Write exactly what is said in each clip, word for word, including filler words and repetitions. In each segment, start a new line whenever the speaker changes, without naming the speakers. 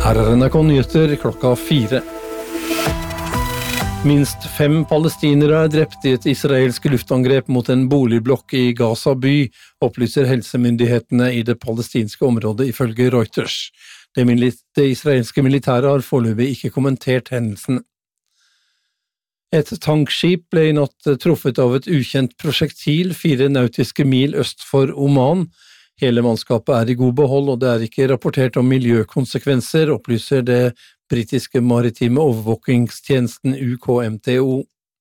Her er N R K Nyheter klokka fire. Minst fem palestinere er drept i et israelsk luftangrep mot en boligblokk i Gaza by, opplyser helsemyndighetene i det palestinske området ifølge Reuters. Det, det israelske militæret har foreløpig ikke kommentert hendelsen. Et tankskip ble i natt truffet av et ukjent prosjektil fire nautiske mil øst for Oman. Hele mannskapet er i god behold, og det er ikke rapportert om miljøkonsekvenser, opplyser det britiske maritime overvåkingstjenesten U K M T O.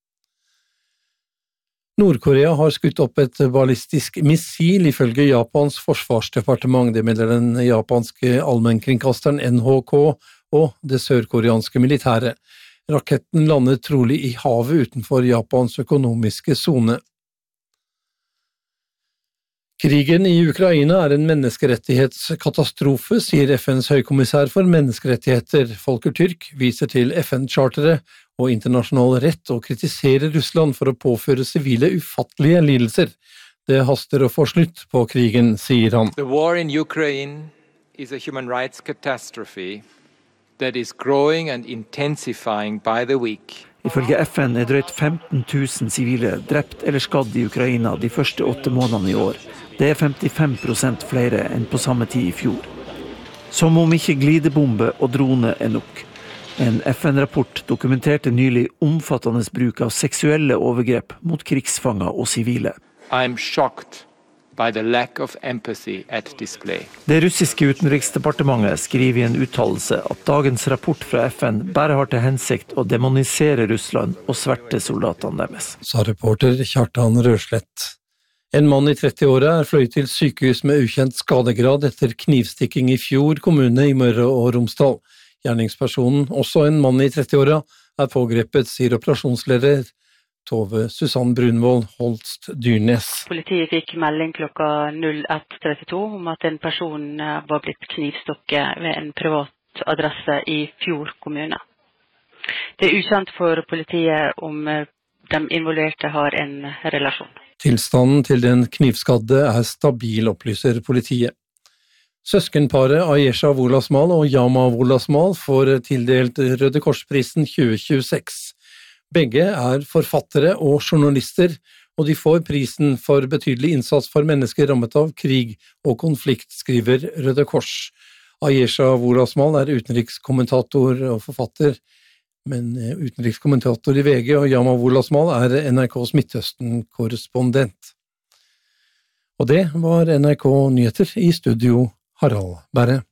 Nord-Korea har skutt opp et ballistisk missil ifølge Japans forsvarsdepartement, det melder den japanske allmennkringkasteren N H K og det sørkoreanske militæret. Raketten landet trolig i havet utenfor Japans økonomiske sone. Krigen i Ukraina er en menneskerettighetskatastrofe, sier F N's høykommissær for menneskerettigheter. Volker Türk viser til F N-charteret og internasjonal rett og kritiserer Russland for å påføre sivile ufattelige lidelser. Det haster å få slutt på krigen, sier han.
The war in Ukraine is a human rights catastrophe that is growing and intensifying by the week.
Ifølge F N er drøyt femten tusen sivile drept eller skadd i Ukraina de første åtte månedene i år. Det er femtifem prosent flere enn på samme tid i fjor. Som om ikke glidebombe og drone er nok. En F N-rapport dokumenterte nylig omfattende bruk av seksuelle overgrep mot krigsfanger og sivile.
I'm shocked by the lack of empathy at display.
Det russiske utenriksdepartementet skriver i en uttalelse at dagens rapport fra F N bare har til hensikt å demonisere Russland og sverte soldatene deres.
Sa reporter Kjartan Røslett. En mann i trettiåra er fløyet til sykehus med ukjent skadegrad etter knivstikking i Fjord kommune i Møre og Romsdal. Gjerningspersonen, også en mann i trettiåra, er pågrepet, sier operasjonsleder Tove Susann Brunvoll Holst Dyrnes.
Politiet fikk melding klokka ett trettito om at en person var blitt knivstukket ved en privat adresse i Fjord kommune. Det er ukjent for politiet om de involverte har en relasjon.
Tilstanden til den knivskadde er stabil, opplyser politiet. Søskenparet Ayesha Wolasmal og Yama Wolasmal får tildelt Røde Korsprisen tjue tjueseks. Begge er forfattere og journalister, og de får prisen for betydelig innsats for mennesker rammet av krig og konflikt, skriver Røde Kors. Ayesha Wolasmal er utenrikskommentator og forfatter, men utenrikskommentator i V G, og Yama Wolasmal er N R K's Midtøsten-korrespondent. Og det var N R K Nyheter, i studio Harald Berre.